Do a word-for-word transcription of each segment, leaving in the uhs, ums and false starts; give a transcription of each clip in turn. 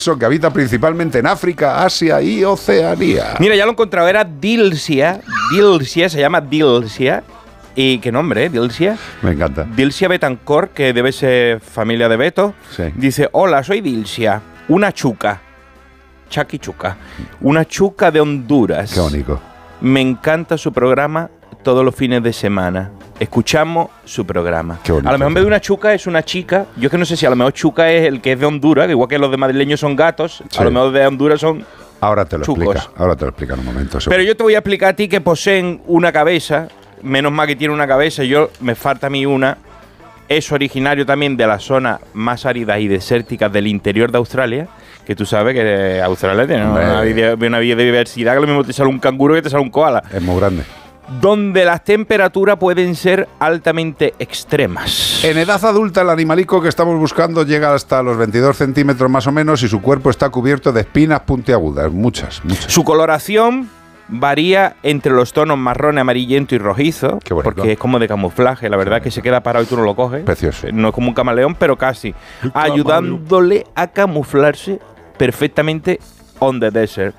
que habita principalmente en África, Asia y Oceanía. Mira, ya lo he encontrado, era Dilsia. Dilsia, se llama Dilsia. Y qué nombre, ¿eh? Dilsia. Me encanta. Dilsia Betancourt, que debe ser familia de Beto. Sí. Dice, hola, soy Dilsia, una chuca. Chaki chuca. Una chuca de Honduras. Qué bonito. Me encanta su programa todos los fines de semana. Escuchamos su programa. Qué bonito. A lo mejor en vez de una chuca es una chica. Yo es que no sé si a lo mejor chuca es el que es de Honduras, que igual que los de madrileños son gatos, Sí. a lo mejor de Honduras son Ahora te lo chucos. explica. Ahora te lo explica en un momento. seguro. Pero yo te voy a explicar a ti que poseen una cabeza, menos mal que tiene una cabeza, yo me falta a mí una. Es originario también de las zonas más áridas y desérticas del interior de Australia, que tú sabes que Australia tiene una, vida- una biodiversidad que lo mismo te sale un canguro que te sale un koala. Es muy grande. Donde las temperaturas pueden ser altamente extremas. En edad adulta, el animalico que estamos buscando llega hasta los veintidós centímetros más o menos y su cuerpo está cubierto de espinas puntiagudas. Muchas, muchas. Su coloración varía entre los tonos marrón, amarillento y rojizo, Qué bonito. porque es como de camuflaje, la verdad que se queda parado y tú no lo coges. Precioso. No es como un camaleón, pero casi. Ayudándole a camuflarse perfectamente on the desert.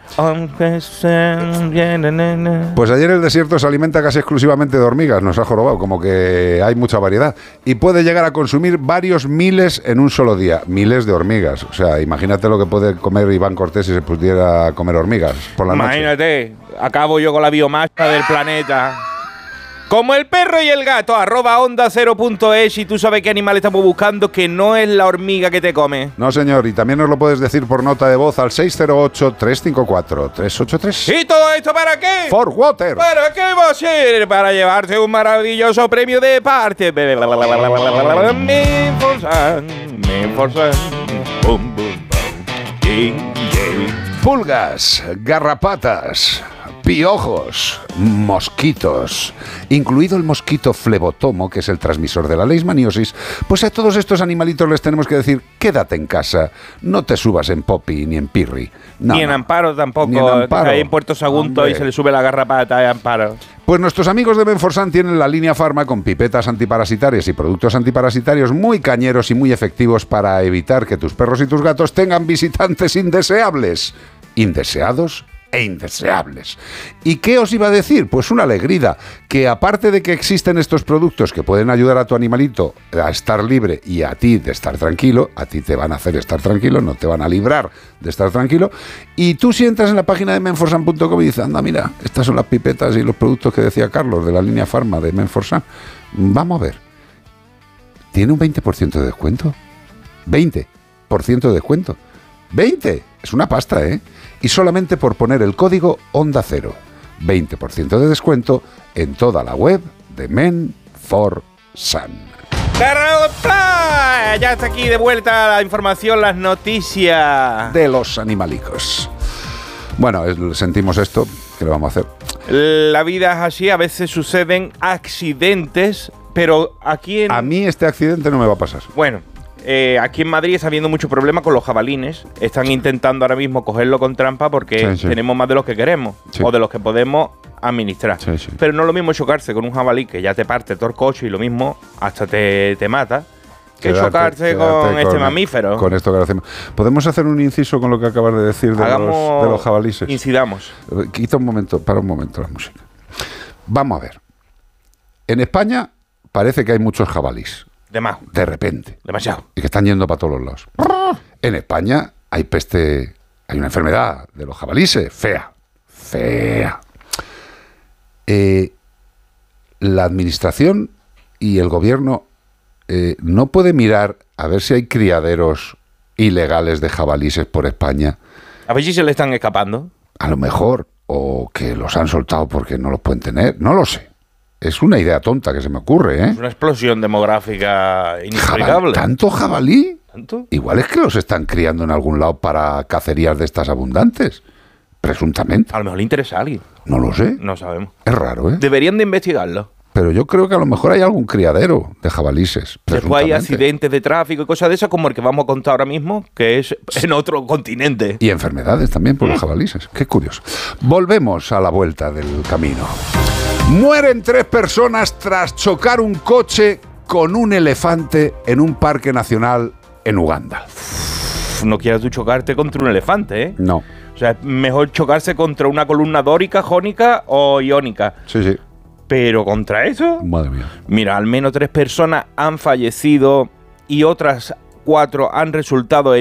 Pues ayer el desierto se alimenta casi exclusivamente de hormigas, nos ha jorobado, como que hay mucha variedad. Y puede llegar a consumir varios miles en un solo día, miles de hormigas. O sea, imagínate lo que puede comer Iván Cortés si se pudiera comer hormigas por la noche. Imagínate, acabo yo con la biomasa del planeta. Como el perro y el gato, arroba onda cero punto es, y tú sabes qué animal estamos buscando, que no es la hormiga que te come. No, señor, y también nos lo puedes decir por nota de voz al seis cero ocho, tres cinco cuatro, tres ocho tres. ¿Y todo esto para qué? For Water. ¿Para qué va a ser? Para llevarte un maravilloso premio de parte. Menforsan, Menforsan, bum, bum, bum. Ying, ying. Pulgas, garrapatas, piojos, mosquitos, incluido el mosquito flebotomo, que es el transmisor de la leishmaniosis. Pues a todos estos animalitos les tenemos que decir, quédate en casa, no te subas en Poppy ni en Pirri. No, Ni en no. Amparo tampoco. Ni en Amparo. Ahí en Puerto Sagunto Hombre. y se le sube la garrapata a Amparo. Pues nuestros amigos de Menforsan tienen la línea Pharma con pipetas antiparasitarias y productos antiparasitarios muy cañeros y muy efectivos para evitar que tus perros y tus gatos tengan visitantes indeseables. Indeseados e indeseables. ¿Y qué os iba a decir? Pues una alegría, que aparte de que existen estos productos que pueden ayudar a tu animalito a estar libre y a ti de estar tranquilo, a ti te van a hacer estar tranquilo, no te van a librar de estar tranquilo, y tú si entras en la página de menforsan punto com y dices, anda, mira, estas son las pipetas y los productos que decía Carlos de la línea Pharma de Menforsan, vamos a ver, ¿tiene un veinte por ciento de descuento? veinte por ciento de descuento. veinte, es una pasta, ¿eh? Y solamente por poner el código Onda Cero. veinte por ciento de descuento en toda la web de Menforsan. Ya está aquí de vuelta la información, las noticias. De los animalicos. Bueno, es- sentimos esto, ¿qué le vamos a hacer? La vida es así, a veces suceden accidentes, pero aquí en... A mí este accidente no me va a pasar. Bueno, eh, aquí en Madrid está habiendo mucho problema con los jabalines. Están intentando ahora mismo cogerlo con trampa porque Sí, sí. tenemos más de los que queremos Sí. o de los que podemos administrar. Sí, sí. Pero no es lo mismo chocarse con un jabalí que ya te parte todo el coche y lo mismo hasta te, te mata que Quedarte- chocarse quedarte con, este mamífero. Con esto que hacemos. ¿Podemos hacer un inciso con lo que acabas de decir de, Hagamos, los, de los jabalíes? incidamos. Quita un momento, para un momento la música. Vamos a ver. En España parece que hay muchos jabalís, De más, de repente, demasiado. y que están yendo para todos los lados. En España hay peste, hay una enfermedad de los jabalíes, fea, fea. Eh, la administración y el gobierno eh, no puede mirar a ver si hay criaderos ilegales de jabalíes por España, A ver si se le están escapando. a lo mejor, o que los han soltado porque no los pueden tener, no lo sé. Es una idea tonta que se me ocurre, ¿eh? Es una explosión demográfica Jabal- inexplicable. ¿Tanto jabalí? ¿Tanto? Igual es que los están criando en algún lado para cacerías de estas abundantes. Presuntamente. A lo mejor le interesa a alguien. No lo sé. No sabemos. Es raro, ¿eh? Deberían de investigarlo. Pero yo creo que a lo mejor hay algún criadero de jabalíes. Después hay presuntamente. accidentes de tráfico y cosas de esas como el que vamos a contar ahora mismo, que es en otro continente. Y enfermedades también por los jabalíes. Qué curioso. Volvemos a la vuelta del camino. Mueren tres personas tras chocar un coche con un elefante en un parque nacional en Uganda. uf, no quieras tú chocarte contra un elefante, ¿eh? No. O sea, es mejor chocarse contra una columna dórica, jónica o iónica. Sí, sí. Pero contra eso, Madre mía. mira, al menos tres personas han fallecido y otras cuatro han resultado heridas